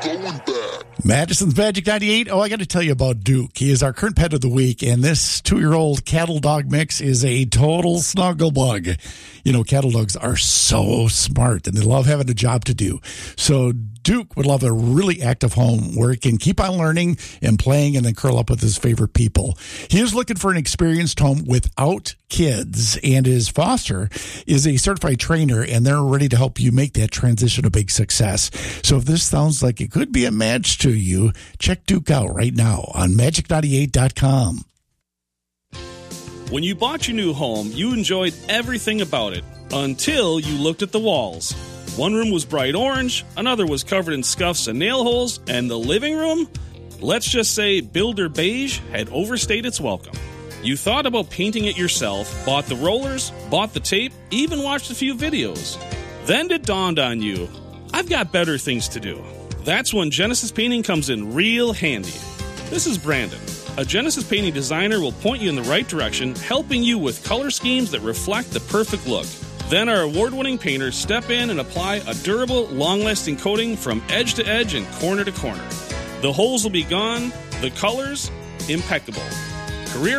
Madison's Magic 98. Oh, I got to tell you about Duke. He is our current pet of the week, and this 2-year-old cattle dog mix is a total snuggle bug. You know, cattle dogs are so smart, and they love having a job to do. So Duke would love a really active home where he can keep on learning and playing and then curl up with his favorite people. He is looking for an experienced home without kids, and his foster is a certified trainer, and they're ready to help you make that transition a big success. So if this sounds like it could be a match to you, check Duke out right now on magic98.com. When you bought your new home, you enjoyed everything about it until you looked at the walls. One room was bright orange, another was covered in scuffs and nail holes, and the living room, let's just say Builder Beige had overstayed its welcome. You thought about painting it yourself, bought the rollers, bought the tape, even watched a few videos. Then it dawned on you, I've got better things to do. That's when Genesis Painting comes in real handy. This is Brandon. A Genesis Painting designer will point you in the right direction, helping you with color schemes that reflect the perfect look. Then our award-winning painters step in and apply a durable, long-lasting coating from edge to edge and corner to corner. The holes will be gone, the colors impeccable.